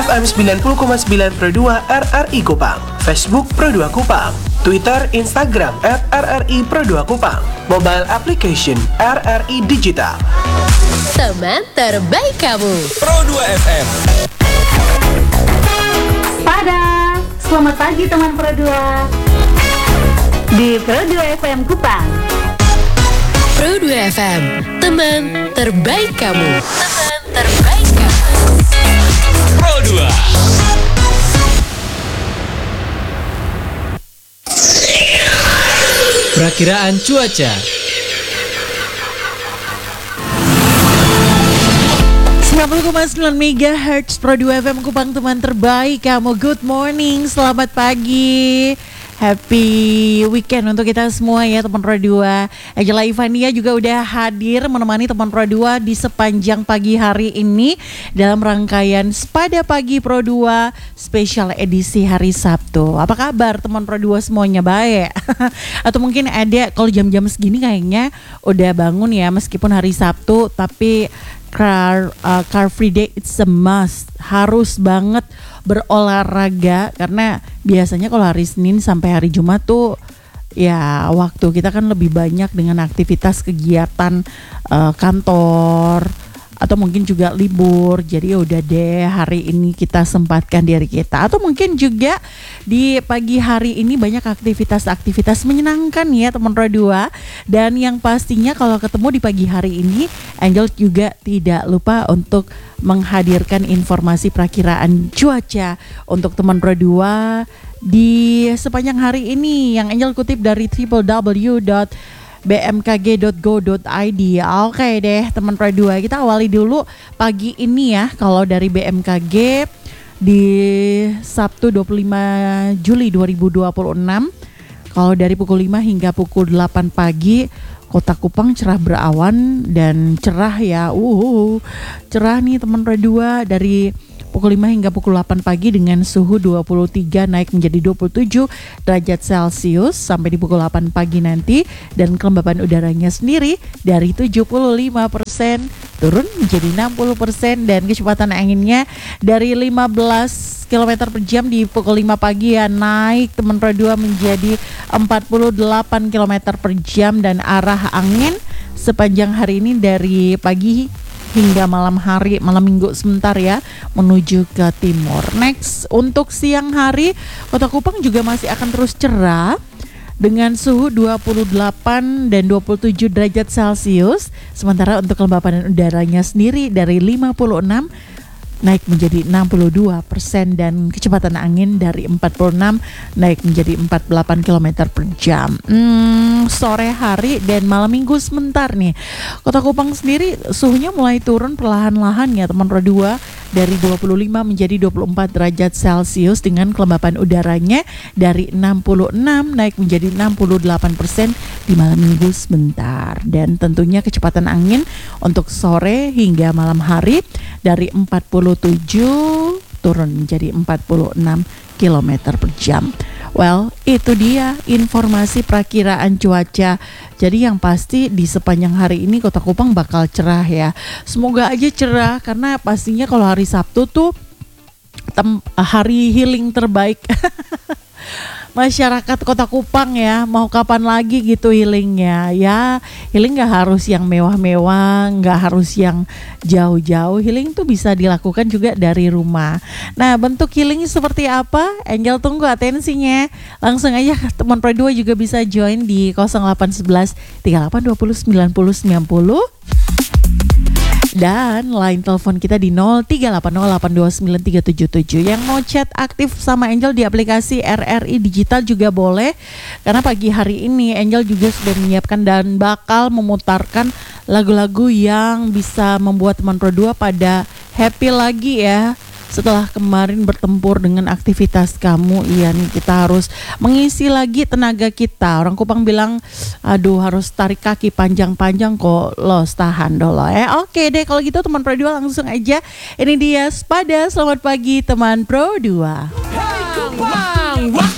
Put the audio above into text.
FM 90,9 Pro 2 RRI Kupang, Facebook Pro 2 Kupang, Twitter, Instagram @RRI Pro 2 Kupang, mobile application RRI Digital. Teman terbaik kamu, Pro 2 FM. Pada selamat pagi teman Pro 2 di Pro 2 FM Kupang. Pro 2 FM, teman terbaik kamu, teman terbaik kamu. Pro 2. Perakiraan cuaca. 90,9 MHz Pro 2 FM Kupang, teman terbaik kamu. Good morning, selamat pagi. Happy weekend untuk kita semua ya teman Pro 2. Angela Ivania juga udah hadir menemani teman Pro 2 di sepanjang pagi hari ini dalam rangkaian Sepada Pagi Pro 2 spesial edisi hari Sabtu. Apa kabar teman Pro 2 semuanya, baik? Atau mungkin ada kalau jam-jam segini kayaknya udah bangun ya meskipun hari Sabtu, tapi Car Free Day it's a must. Harus banget berolahraga karena biasanya kalau hari Senin sampai hari Jumat tuh ya waktu kita kan lebih banyak dengan aktivitas kegiatan kantor atau mungkin juga libur. Jadi udah deh hari ini kita sempatkan diri kita. Atau mungkin juga di pagi hari ini banyak aktivitas-aktivitas menyenangkan ya teman Pro 2. Dan yang pastinya kalau ketemu di pagi hari ini, Angel juga tidak lupa untuk menghadirkan informasi perakiraan cuaca untuk teman Pro 2 di sepanjang hari ini yang Angel kutip dari www.bmkg.go.id. Oke deh teman Pro 2, kita awali dulu pagi ini ya. Kalau dari BMKG di Sabtu 25 Juli 2026, kalau dari pukul 5 hingga pukul 8 pagi Kota Kupang cerah berawan dan cerah ya. Cerah nih teman Pro 2 dari pukul 5 hingga pukul 8 pagi dengan suhu 23 naik menjadi 27 derajat Celcius sampai di pukul 8 pagi nanti, dan kelembapan udaranya sendiri dari 75% turun menjadi 60% dan kecepatan anginnya dari 15 km per jam di pukul 5 pagi ya naik teman Pro 2 menjadi 48 km per jam, dan arah angin sepanjang hari ini dari pagi hingga malam hari, malam minggu sebentar ya, menuju ke timur. Next, untuk siang hari Kota Kupang juga masih akan terus cerah dengan suhu 28 dan 27 derajat Celcius. Sementara untuk kelembapan udaranya sendiri dari 56 naik menjadi 62% dan kecepatan angin dari 46 naik menjadi 48 km per jam. Sore hari dan malam minggu sebentar nih, Kota Kupang sendiri suhunya mulai turun perlahan-lahan ya teman Pro 2, dari 25 menjadi 24 derajat Celcius dengan kelembapan udaranya dari 66 naik menjadi 68% di malam minggu sebentar. Dan tentunya kecepatan angin untuk sore hingga malam hari dari 47 turun menjadi 46 km per jam. Well, itu dia informasi perakiraan cuaca. Jadi yang pasti di sepanjang hari ini Kota Kupang bakal cerah ya. Semoga aja cerah karena pastinya kalau hari Sabtu tuh hari healing terbaik masyarakat Kota Kupang ya. Mau kapan lagi gitu healingnya ya. Healing gak harus yang mewah-mewah, gak harus yang jauh-jauh. Healing tuh bisa dilakukan juga dari rumah. Nah, bentuk healing seperti apa? Angel tunggu atensinya. Langsung aja teman Pro 2 juga bisa join di 0811 3820 9090. Dan line telepon kita di 0380829377. Yang mau chat aktif sama Angel di aplikasi RRI Digital juga boleh, karena pagi hari ini Angel juga sudah menyiapkan dan bakal memutarkan lagu-lagu yang bisa membuat teman Pro 2 pada happy lagi ya. Setelah kemarin bertempur dengan aktivitas kamu, iya nih kita harus mengisi lagi tenaga kita. Orang Kupang bilang, aduh harus tarik kaki panjang-panjang kok, los tahan dulu ya. Oke deh kalau gitu teman Pro 2 langsung aja. Ini dia Sepada, selamat pagi teman Pro 2. Hey Kupang.